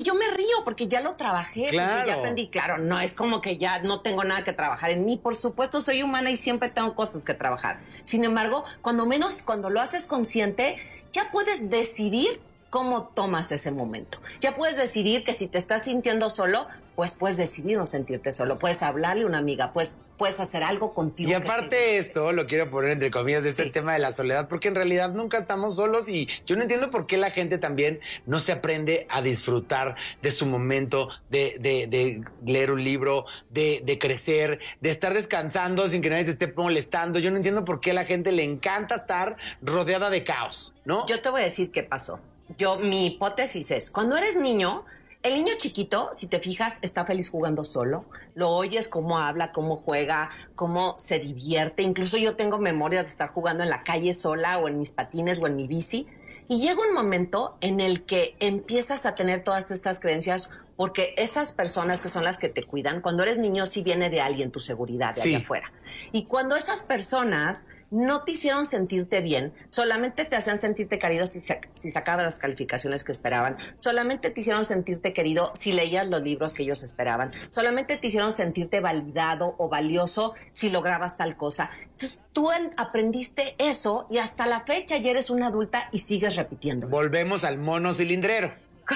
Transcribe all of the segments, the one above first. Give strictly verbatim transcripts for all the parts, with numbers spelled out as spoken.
yo me río porque ya lo trabajé, claro. porque ya aprendí. Claro, no es como que ya no tengo nada que trabajar en mí. Por supuesto, soy humana y siempre tengo cosas que trabajar. Sin embargo, cuando menos, cuando lo haces consciente, ya puedes decidir cómo tomas ese momento. Ya puedes decidir que si te estás sintiendo solo, pues puedes decidir no sentirte solo. Puedes hablarle a una amiga, pues puedes hacer algo contigo. Y aparte te... esto, lo quiero poner entre comillas, de este sí. tema de la soledad, porque en realidad nunca estamos solos y yo no entiendo por qué la gente también no se aprende a disfrutar de su momento, de, de, de leer un libro, de, de crecer, de estar descansando sin que nadie te esté molestando. Yo no entiendo por qué a la gente le encanta estar rodeada de caos, ¿no? Yo te voy a decir qué pasó. Yo, mi hipótesis es, cuando eres niño, el niño chiquito, si te fijas, está feliz jugando solo. Lo oyes cómo habla, cómo juega, cómo se divierte. Incluso yo tengo memorias de estar jugando en la calle sola o en mis patines o en mi bici. Y llega un momento en el que empiezas a tener todas estas creencias porque esas personas que son las que te cuidan, cuando eres niño sí viene de alguien tu seguridad, de sí. allá afuera. Y cuando esas personas no te hicieron sentirte bien, solamente te hacían sentirte querido si, si sacabas las calificaciones que esperaban, solamente te hicieron sentirte querido si leías los libros que ellos esperaban, solamente te hicieron sentirte validado o valioso si lograbas tal cosa. Entonces tú aprendiste eso y hasta la fecha ya eres una adulta y sigues repitiendo. Volvemos al mono cilindrero.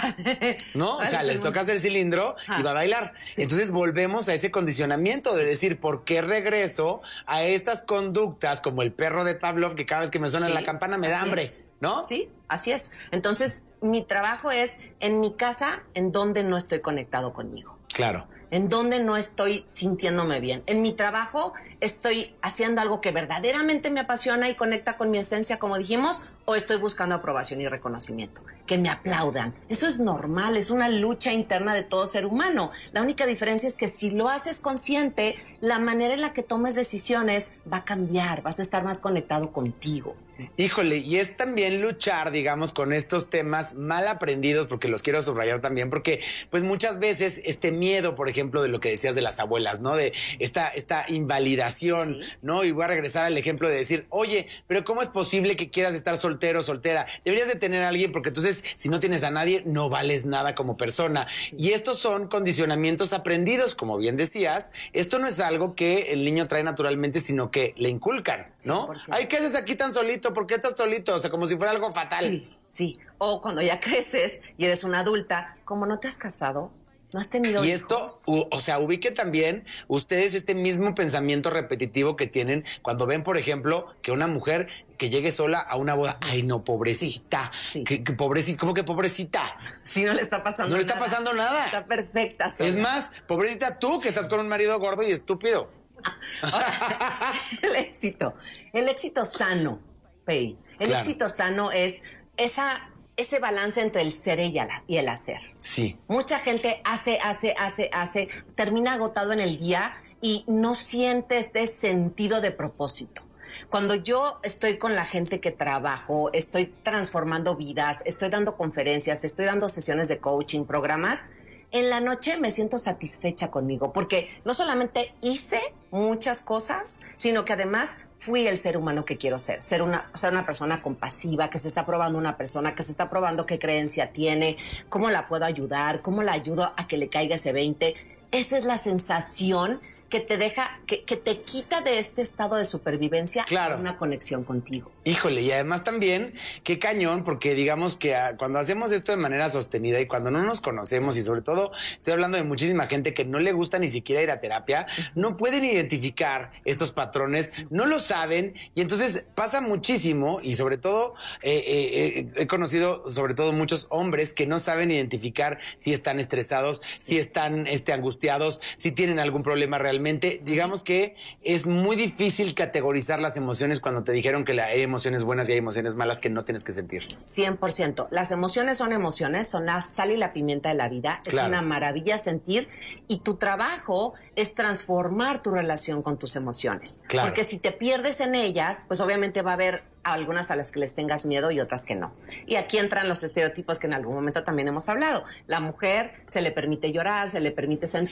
¿No? O sea, les toca hacer cilindro ah, y va a bailar. Sí. Entonces volvemos a ese condicionamiento sí. de decir, ¿por qué regreso a estas conductas como el perro de Pavlov que cada vez que me suena sí, la campana me da hambre? Es. ¿No? Sí, así es. Entonces, mi trabajo es en mi casa, en donde no estoy conectado conmigo. Claro. En donde no estoy sintiéndome bien. En mi trabajo estoy haciendo algo que verdaderamente me apasiona y conecta con mi esencia, como dijimos, o estoy buscando aprobación y reconocimiento. Que me aplaudan. Eso es normal, es una lucha interna de todo ser humano. La única diferencia es que si lo haces consciente, la manera en la que tomes decisiones va a cambiar, vas a estar más conectado contigo. Híjole, y es también luchar, digamos, con estos temas mal aprendidos, porque los quiero subrayar también, porque pues muchas veces este miedo, por ejemplo, de lo que decías de las abuelas, ¿no? De esta, esta invalidación, sí. ¿no? Y voy a regresar al ejemplo de decir, oye, pero ¿cómo es posible que quieras estar soltero o soltera? Deberías de tener a alguien, porque entonces si no tienes a nadie, no vales nada como persona. Sí. Y estos son condicionamientos aprendidos, como bien decías. Esto no es algo que el niño trae naturalmente, sino que le inculcan, ¿no? cien por ciento. Ay, ¿qué haces aquí tan solito? ¿Por qué estás solito? O sea, como si fuera algo fatal. Sí, sí. O cuando ya creces y eres una adulta, como no te has casado, no has tenido y hijos. esto, u, o sea, ubique también ustedes este mismo pensamiento repetitivo que tienen cuando ven, por ejemplo, que una mujer que llegue sola a una boda, ay no, pobrecita, sí, sí. Que, que pobrecita, ¿cómo que pobrecita? Sí, no le está pasando nada. No le nada. está pasando nada. Está perfecta sola. Es más, pobrecita tú que estás con un marido gordo y estúpido. Ahora, el éxito, el éxito sano, Pei. El claro. éxito sano es esa, ese balance entre el ser y el, y el hacer. Sí. Mucha gente hace, hace, hace, hace, termina agotado en el día y no siente este sentido de propósito. Cuando yo estoy con la gente que trabajo, estoy transformando vidas, estoy dando conferencias, estoy dando sesiones de coaching, programas, en la noche me siento satisfecha conmigo porque no solamente hice muchas cosas, sino que además fui el ser humano que quiero ser, ser una, ser una persona compasiva, que se está probando una persona, que se está probando qué creencia tiene, cómo la puedo ayudar, cómo la ayudo a que le caiga ese veinte. Esa es la sensación que te deja, que, que te quita de este estado de supervivencia claro. una conexión contigo. Híjole, y además también, qué cañón, porque digamos que a, cuando hacemos esto de manera sostenida y cuando no nos conocemos, y sobre todo estoy hablando de muchísima gente que no le gusta ni siquiera ir a terapia, no pueden identificar estos patrones, no lo saben, y entonces pasa muchísimo, y sobre todo eh, eh, eh, he conocido sobre todo muchos hombres que no saben identificar si están estresados, sí. si están este, angustiados, si tienen algún problema realmente. Digamos que es muy difícil categorizar las emociones cuando te dijeron que hay emociones buenas y hay emociones malas que no tienes que sentir. cien por ciento. Las emociones son emociones, son la sal y la pimienta de la vida. Es claro. una maravilla sentir y tu trabajo es transformar tu relación con tus emociones. Claro. Porque si te pierdes en ellas, pues obviamente va a haber algunas a las que les tengas miedo y otras que no. Y aquí entran los estereotipos que en algún momento también hemos hablado. La mujer se le permite llorar, se le permite sentir, sí.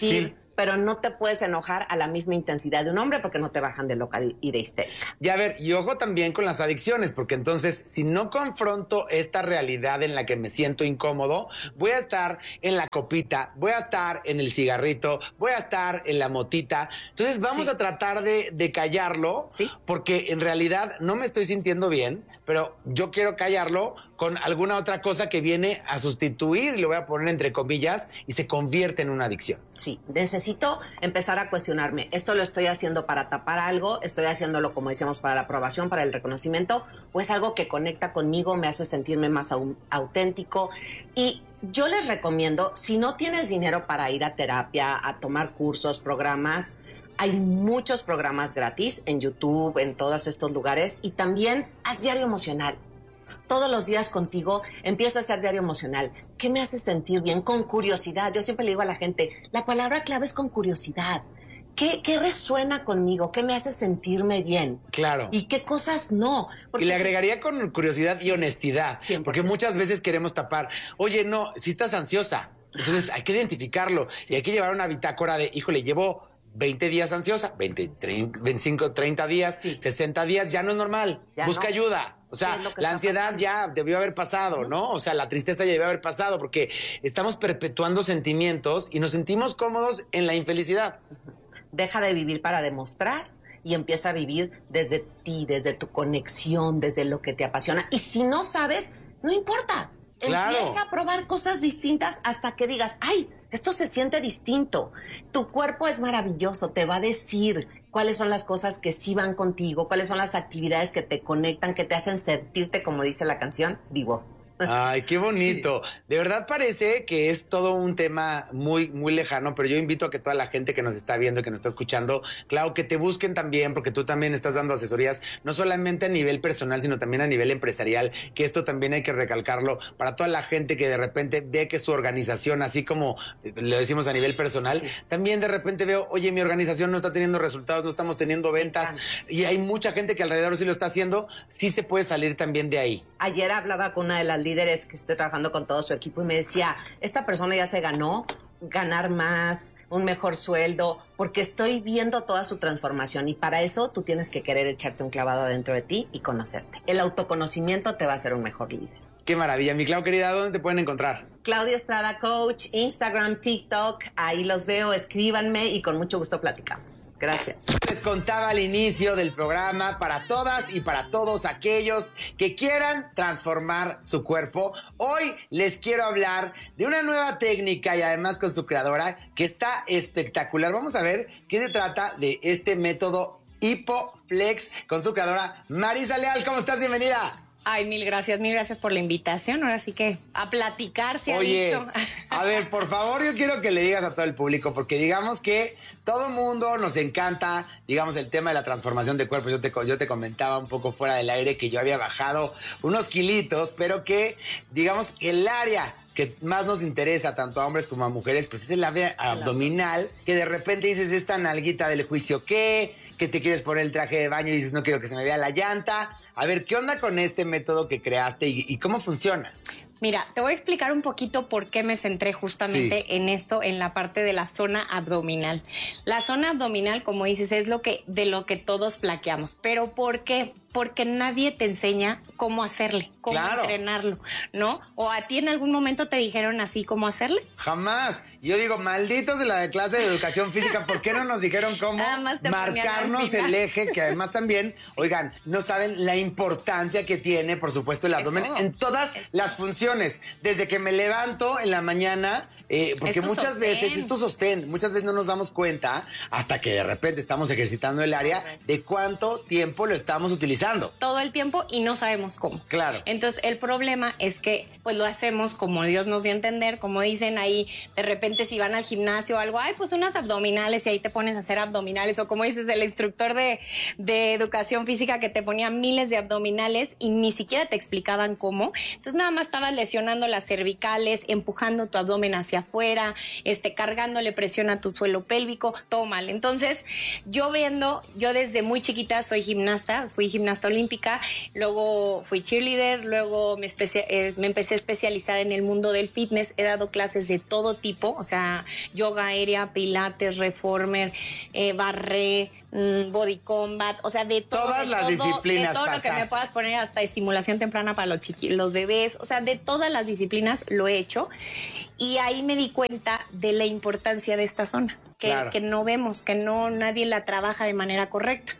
pero no te puedes enojar a la misma intensidad de un hombre porque no te bajan de loca y de histérica. Y a ver, y ojo también con las adicciones, porque entonces si no confronto esta realidad en la que me siento incómodo, voy a estar en la copita, voy a estar en el cigarrito, voy a estar en la motita. Entonces vamos sí. a tratar de, de callarlo, sí. porque en realidad no me estoy sintiendo bien, pero yo quiero callarlo con alguna otra cosa que viene a sustituir, y lo voy a poner entre comillas, y se convierte en una adicción. Sí, necesito empezar a cuestionarme. Esto lo estoy haciendo para tapar algo, estoy haciéndolo, como decíamos, para la aprobación, para el reconocimiento, o es algo que conecta conmigo, me hace sentirme más au- auténtico. Y yo les recomiendo, si no tienes dinero para ir a terapia, a tomar cursos, programas, hay muchos programas gratis en YouTube, en todos estos lugares, y también haz diario emocional. Todos los días contigo empieza a hacer diario emocional. ¿Qué me hace sentir bien? Con curiosidad. Yo siempre le digo a la gente, la palabra clave es con curiosidad. ¿Qué, qué resuena conmigo? ¿Qué me hace sentirme bien? Claro. ¿Y qué cosas no? Porque y le agregaría si... con curiosidad sí, y honestidad. cien por ciento. Porque muchas veces queremos tapar. Oye, no, si estás ansiosa. Entonces hay que identificarlo. Sí. Y hay que llevar una bitácora de, híjole, llevo veinte días ansiosa, veinte, treinta, veinticinco, treinta días, sí. sesenta días, ya no es normal. Ya Busca no. ayuda. O sea, la ansiedad pasando. ya debió haber pasado, ¿no? O sea, la tristeza ya debió haber pasado porque estamos perpetuando sentimientos y nos sentimos cómodos en la infelicidad. Deja de vivir para demostrar y empieza a vivir desde ti, desde tu conexión, desde lo que te apasiona. Y si no sabes, no importa. Claro. Empieza a probar cosas distintas hasta que digas, ay, esto se siente distinto. Tu cuerpo es maravilloso, te va a decir cuáles son las cosas que sí van contigo, cuáles son las actividades que te conectan, que te hacen sentirte, como dice la canción, vivo. Ay, qué bonito. Sí. De verdad parece que es todo un tema muy, muy lejano, pero yo invito a que toda la gente que nos está viendo, que nos está escuchando, claro, que te busquen también, porque tú también estás dando asesorías, no solamente a nivel personal, sino también a nivel empresarial, que esto también hay que recalcarlo para toda la gente que de repente ve que su organización, así como lo decimos a nivel personal, sí. también de repente veo, oye, mi organización no está teniendo resultados, no estamos teniendo ventas, y hay mucha gente que alrededor sí lo está haciendo, sí se puede salir también de ahí. Ayer hablaba con una de las líderes que estoy trabajando con todo su equipo y me decía, esta persona ya se ganó ganar más, un mejor sueldo, porque estoy viendo toda su transformación y para eso tú tienes que querer echarte un clavado dentro de ti y conocerte. El autoconocimiento te va a hacer un mejor líder. Qué maravilla. Mi Clau querida, ¿dónde te pueden encontrar? Claudia Estrada Coach, Instagram, TikTok, ahí los veo, escríbanme y con mucho gusto platicamos. Gracias. Les contaba al inicio del programa, para todas y para todos aquellos que quieran transformar su cuerpo, hoy les quiero hablar de una nueva técnica y además con su creadora que está espectacular. Vamos a ver qué se trata de este método HipoFlex con su creadora Marisa Leal. ¿Cómo estás? Bienvenida. Ay, mil gracias, mil gracias por la invitación. Ahora sí que a platicar se Oye, ha dicho. A ver, por favor, yo quiero que le digas a todo el público, porque digamos que todo el mundo nos encanta, digamos, el tema de la transformación de cuerpo. Yo te, yo te comentaba un poco fuera del aire que yo había bajado unos kilitos, pero que, digamos, el área que más nos interesa tanto a hombres como a mujeres, pues es el área abdominal, que de repente dices, esta nalguita del juicio, ¿qué? Que te quieres poner el traje de baño y dices, no quiero que se me vea la llanta. A ver, ¿qué onda con este método que creaste y, y cómo funciona? Mira, te voy a explicar un poquito por qué me centré justamente sí. en esto, en la parte de la zona abdominal. La zona abdominal, como dices, es lo que de lo que todos flaqueamos. ¿Pero por qué? Porque nadie te enseña cómo hacerle, cómo claro. entrenarlo, ¿no? ¿O a ti en algún momento te dijeron así cómo hacerle? Jamás. Yo digo, malditos de la de clase de educación física, ¿por qué no nos dijeron cómo marcarnos el eje? Que además también, oigan, no saben la importancia que tiene, por supuesto, el abdomen Esto. en todas Esto. las funciones. Desde que me levanto en la mañana, eh, porque esto muchas sostén. veces, esto sostén, muchas veces no nos damos cuenta hasta que de repente estamos ejercitando el área de cuánto tiempo lo estamos utilizando. Todo el tiempo y no sabemos cómo. Claro. Entonces, el problema es que pues lo hacemos como Dios nos dio a entender, como dicen ahí, de repente si van al gimnasio o algo, ay, pues unas abdominales y ahí te pones a hacer abdominales, o como dices, el instructor de, de educación física que te ponía miles de abdominales y ni siquiera te explicaban cómo. Entonces, nada más estabas lesionando las cervicales, empujando tu abdomen hacia hacia afuera, este, cargándole presión a tu suelo pélvico, todo mal. Entonces, yo viendo, yo desde muy chiquita soy gimnasta, fui gimnasta olímpica, luego fui cheerleader, luego me, especia- eh, me empecé a especializar en el mundo del fitness, he dado clases de todo tipo, o sea, yoga aérea, pilates, reformer, eh, barré, mmm, body combat, o sea, de todo. Todas de las todo, disciplinas de todo lo que pasaste. me puedas poner, hasta estimulación temprana para los chiqui, los bebés, o sea, de todas las disciplinas lo he hecho, y ahí me di cuenta de la importancia de esta zona, que, Claro. que no vemos, que no nadie la trabaja de manera correcta.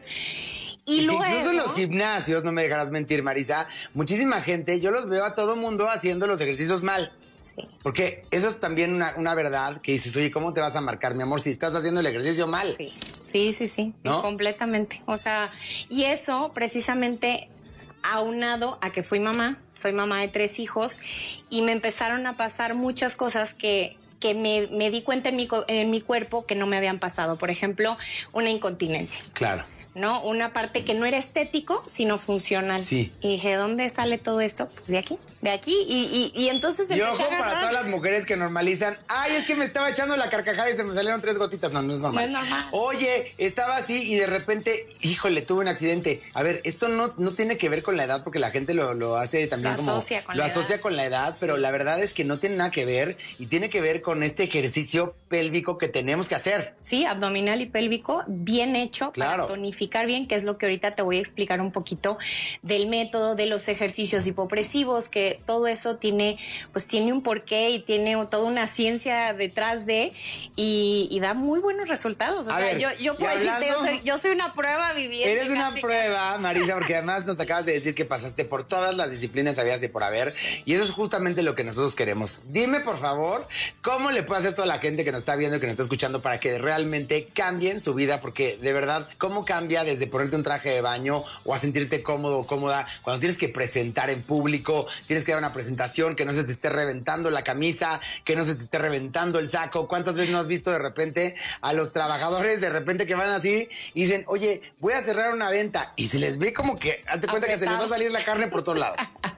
Y Y luego, incluso en los gimnasios, no me dejarás mentir, Marisa, muchísima gente, yo los veo a todo mundo haciendo los ejercicios mal. sí. Porque eso es también una, una verdad que dices, oye, ¿cómo te vas a marcar, mi amor, si estás haciendo el ejercicio mal? Sí, sí, sí, sí, ¿No? sí, completamente. O sea, y eso precisamente aunado a que fui mamá, soy mamá de tres hijos, y me empezaron a pasar muchas cosas que, que me, me di cuenta en mi, co- en mi cuerpo que no me habían pasado. Por ejemplo, una incontinencia. Claro. ¿No? Una parte que no era estético, sino funcional. Sí. Y dije, ¿dónde sale todo esto? Pues de aquí, de aquí. Y, y, y entonces Y empecé ojo a para agarrar. todas las mujeres que normalizan, ay, es que me estaba echando la carcajada y se me salieron tres gotitas. No, no es normal. No es normal. Oye, estaba así y de repente, híjole, tuve un accidente. A ver, esto no, no tiene que ver con la edad porque la gente lo, lo hace también Lo como... asocia con lo la asocia edad. con la edad, pero la verdad es que no tiene nada que ver y tiene que ver con este ejercicio pélvico que tenemos que hacer. Sí, abdominal y pélvico, bien hecho, Claro. para tonificar bien, que es lo que ahorita te voy a explicar un poquito del método, de los ejercicios hipopresivos, que todo eso tiene, pues tiene un porqué y tiene toda una ciencia detrás de, y, y da muy buenos resultados. O A sea, ver, yo, yo y puedo decirte, yo hablando- soy, yo soy una prueba viviente. Eres una casi, prueba, Marisa, porque además nos acabas de decir que pasaste por todas las disciplinas habidas de por haber, y eso es justamente lo que nosotros queremos. Dime, por favor, cómo le puede hacer toda la gente que nos está viendo y que nos está escuchando para que realmente cambien su vida, porque de verdad, ¿cómo cambia desde ponerte un traje de baño o a sentirte cómodo o cómoda cuando tienes que presentar en público, tienes que dar una presentación, que no se te esté reventando la camisa, que no se te esté reventando el saco? ¿Cuántas veces no has visto de repente a los trabajadores de repente que van así y dicen, oye, voy a cerrar una venta, y se les ve como que, hazte cuenta que se les va a salir la carne por todos lados?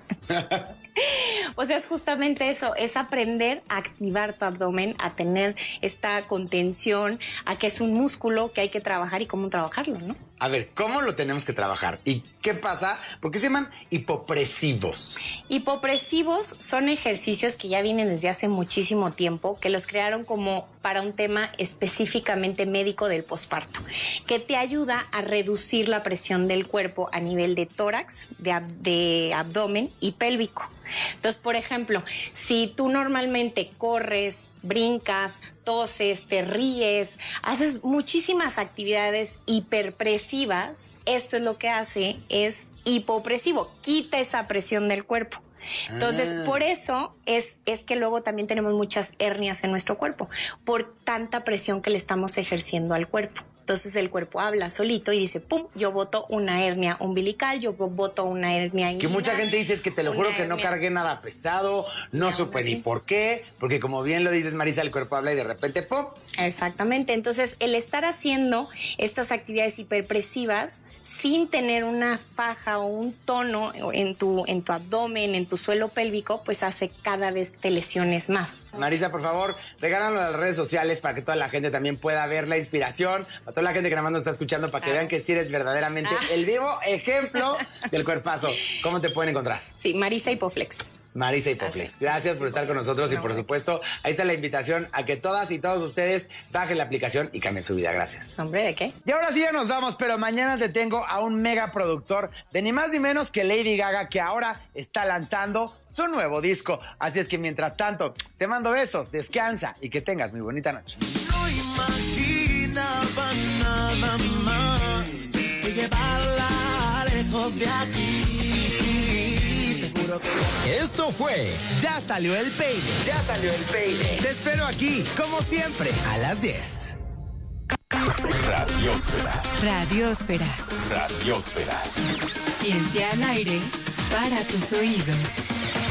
O sea, es justamente eso, es aprender a activar tu abdomen, a tener esta contención, a que es un músculo que hay que trabajar y cómo trabajarlo, ¿no? A ver, ¿cómo lo tenemos que trabajar? ¿Y qué pasa? ¿Por qué se llaman hipopresivos? Hipopresivos son ejercicios que ya vienen desde hace muchísimo tiempo, que los crearon como para un tema específicamente médico del posparto, que te ayuda a reducir la presión del cuerpo a nivel de tórax, de, ab- de abdomen y pélvico. Entonces, por ejemplo, si tú normalmente corres, brincas, toses, te ríes, haces muchísimas actividades hiperpresivas, esto es lo que hace, es hipopresivo, quita esa presión del cuerpo. Entonces, Ah. por eso es, es que luego también tenemos muchas hernias en nuestro cuerpo, por tanta presión que le estamos ejerciendo al cuerpo. Entonces el cuerpo habla solito y dice, pum, yo boto una hernia umbilical, yo boto una hernia Que inguinal. mucha gente dice es que te lo una juro que no hernia- cargué nada pesado, no Y supe aún ni así. por qué, porque como bien lo dices, Marisa, el cuerpo habla y de repente, ¡pum! Exactamente, entonces el estar haciendo estas actividades hiperpresivas sin tener una faja o un tono en tu, en tu abdomen, en tu suelo pélvico, pues hace cada vez te lesiones más. Marisa, por favor, regálanos a las redes sociales para que toda la gente también pueda ver la inspiración, para toda la gente que nada más nos está escuchando, para que Claro. vean que sí eres verdaderamente Ah. el vivo ejemplo del cuerpazo. ¿Cómo te pueden encontrar? Sí, Marisa Hipoflex. Marisa Hipoflex. Así. Gracias por estar con nosotros y por supuesto, ahí está la invitación a que todas y todos ustedes bajen la aplicación y cambien su vida. Gracias. ¿Hombre de qué? Y ahora sí ya nos vamos, pero mañana te tengo a un mega productor de ni más ni menos que Lady Gaga, que ahora está lanzando su nuevo disco. Así es que mientras tanto, te mando besos, descansa y que tengas muy bonita noche. No imaginaba nada más que llevarla lejos de aquí. Te juro que Esto fue ya salió el peine. Ya salió el peine. Te espero aquí, como siempre, a las diez. Radiosfera. Radiosfera. Radiosfera. Ciencia al aire para tus oídos.